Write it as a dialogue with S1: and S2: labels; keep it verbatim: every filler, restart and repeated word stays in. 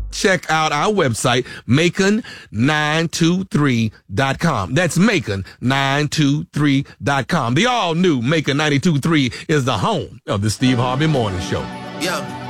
S1: check out our website, macon nine two three dot com. That's macon nine two three dot com. The all-new Macon ninety-two point three is the home of the Steve Harvey Morning Show.
S2: Yeah.